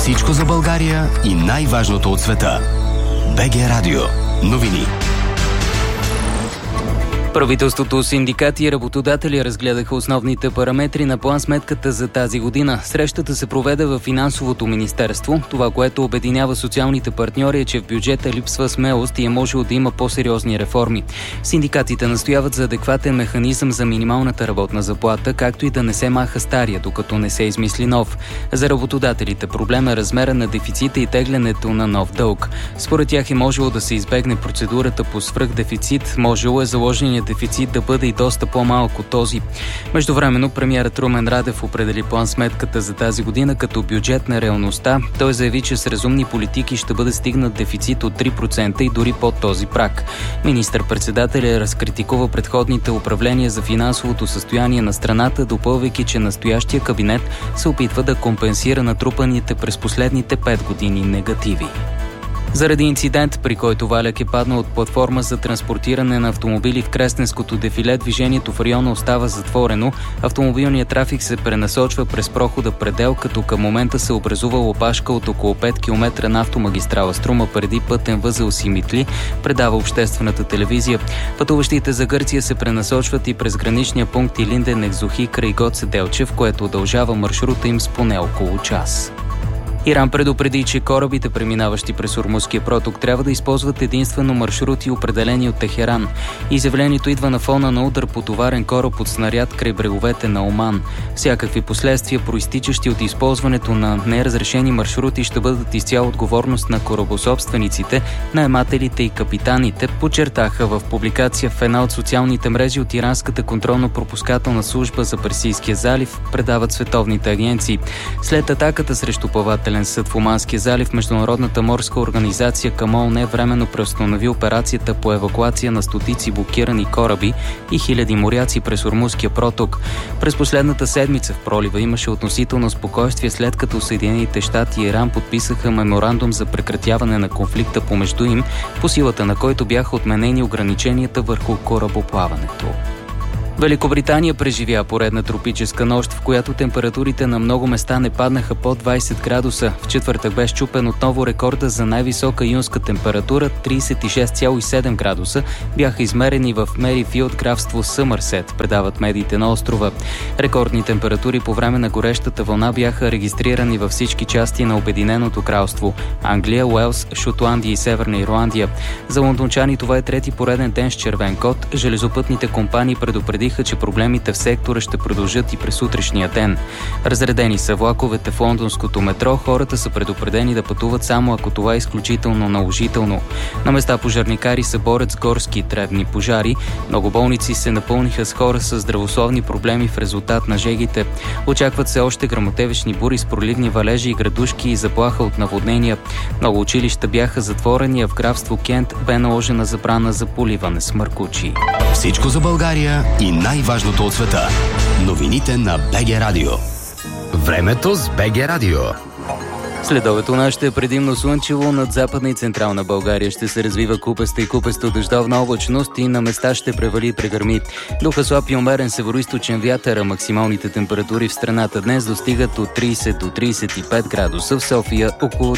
Всичко за България и най-важното от света. БГ Радио. Новини. Правителството, синдикати и работодатели разгледаха основните параметри на план-сметката за тази година. Срещата се проведе в Финансовото министерство. Това, което обединява социалните партньори, е, че в бюджета липсва смелост и е можело да има по-сериозни реформи. Синдикатите настояват за адекватен механизъм за минималната работна заплата, както и да не се маха стария, докато не се измисли нов. За работодателите проблем е размера на дефицита и теглянето на нов дълг. Според тях е можело да се избегне процедурата по свръхдефицит, можело е заложеният дефицит да бъде и доста по-малко този. Междувременно премиерът Румен Радев определи план-сметката за тази година като бюджет на реалността. Той заяви, че с разумни политики ще бъде стигнат дефицит от 3% и дори под този праг. Министър-председателят разкритикува предходните управления за финансовото състояние на страната, допълвайки, че настоящия кабинет се опитва да компенсира натрупаните през последните 5 години негативи. Заради инцидент, при който валяк е паднал от платформа за транспортиране на автомобили в Кресненското дефиле, движението в района остава затворено. Автомобилният трафик се пренасочва през прохода Предел, като към момента се образува опашка от около 5 км на автомагистрала Струма преди пътен възел Симитли, предава обществената телевизия. Пътуващите за Гърция се пренасочват и през граничния пункт Илинден Екзохи край Гоце Делчев, което удължава маршрута им с поне около час. Иран предупреди, че корабите, преминаващи през Ормузския проток, трябва да използват единствено маршрути, определени от Техеран. Изявлението идва на фона на удар по товарен кораб от снаряд край бреговете на Оман. Всякакви последствия, проистичащи от използването на неразрешени маршрути, ще бъдат изцяло отговорност на корабособствениците, наемателите и капитаните, подчертаха в публикация в една от социалните мрежи от Иранската контролно-пропускателна служба за Персийския залив, предават световните агенции. След атаката срещу плавателен съд в Оманския залив, Международната морска организация към ООН временно преустанови операцията по евакуация на стотици блокирани кораби и хиляди моряци през Ормузския проток. През последната седмица в пролива имаше относително спокойствие, след като Съединените щати и Иран подписаха меморандум за прекратяване на конфликта помежду им, по силата на който бяха отменени ограниченията върху корабоплаването. Великобритания преживя поредна тропическа нощ, в която температурите на много места не паднаха под 20 градуса. В четвъртък бе счупен отново рекорда за най-висока юнска температура – 36,7 градуса. Бяха измерени в Мерифилд, графство Съмърсет, предават медиите на острова. Рекордни температури по време на горещата вълна бяха регистрирани във всички части на Обединеното кралство – Англия, Уелс, Шотландия и Северна Ирландия. За лондончани това е трети пореден ден с червен код. Железопътните компании предупредиха, че проблемите в сектора ще продължат и през утрешния ден. Разредени са влаковете в лондонското метро, хората са предупредени да пътуват само ако това е изключително наложително. На места пожарникари се борят с горски и дребни пожари. Много болници се напълниха с хора с здравословни проблеми в резултат на жегите. Очакват се още гръмотевични бури с проливни валежи и градушки и заплаха от наводнения. Много училища бяха затворени, а в графство Кент бе наложена забрана за поливане с маркучи. Всичко за България и най-важното от света. Новините на БГ Радио. Времето с БГ Радио. Следобед у нас ще е предимно слънчево, над Западна и Централна България ще се развива купеста и купесто дъждовна облачност и на места ще превали и прегърми. Духа слаб и умерен североизточен вятър, а максималните температури в страната днес достигат от 30 до 35 градуса, в София около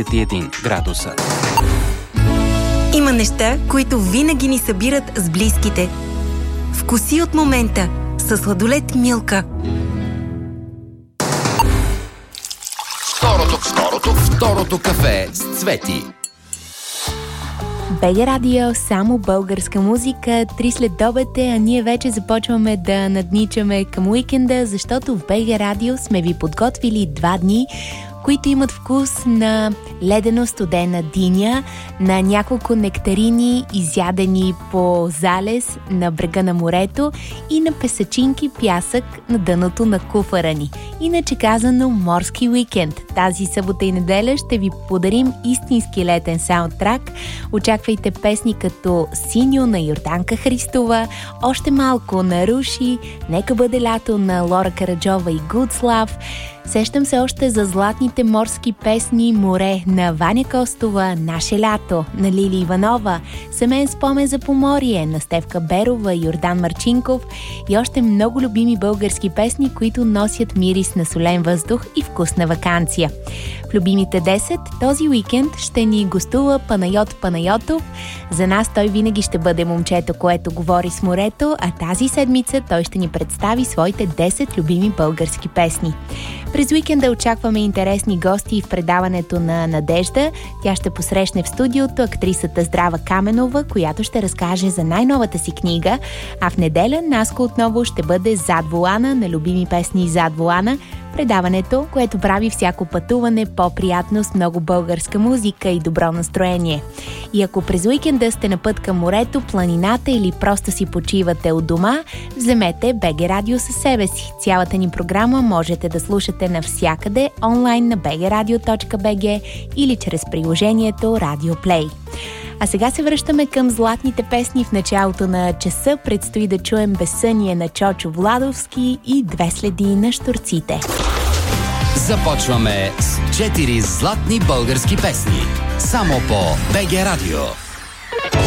31 градуса. Има неща, които винаги ни събират с близките. Вкуси от момента със сладолед Милка. Второто кафе с Цвети. БГ Радио, само българска музика, 3 следобед, а ние вече започваме да надничаме към уикенда, защото в БГ Радио сме ви подготвили 2 дни, които имат вкус на ледено-студена диня, на няколко нектарини, изядени по залез на брега на морето и на песачинки пясък на дъното на куфара ни. Иначе казано, морски уикенд. Тази събота и неделя ще ви подарим истински летен саундтрак. Очаквайте песни като Синьо на Йорданка Христова, Още малко на Руши, Нека бъде лято на Лора Караджова и Гудслав, Сещам се още за златните морски песни "Море" на Ваня Костова, "Наше лято" на Лили Иванова, "Семейен спомен за Поморие" на Стефка Берова и Йордан Марчинков и още много любими български песни, които носят мирис на солен въздух и вкус на ваканция. В любимите 10 този уикенд ще ни гостува Панайот Панайотов. За нас той винаги ще бъде момчето, което говори с морето, а тази седмица той ще ни представи своите 10 любими български песни. През уикенда очакваме интересни гости в предаването на Надежда. Тя ще посрещне в студиото актрисата Здрава Каменова, която ще разкаже за най-новата си книга, а в неделя Наско отново ще бъде зад волана на любими песни зад волана, предаването, което прави всяко пътуване по-приятно с много българска музика и добро настроение. И ако през уикенда сте на път към морето, планината или просто си почивате от дома, вземете БГ Радио със себе си. Цялата ни програма можете да слушате навсякъде онлайн на bgradio.bg или чрез приложението Radio Play. А сега се връщаме към златните песни в началото на часа. Предстои да чуем "Безсъние" на Чочо Владовски и "Две следи" на Щурците. Започваме с 4 златни български песни. Само по БГ Радио.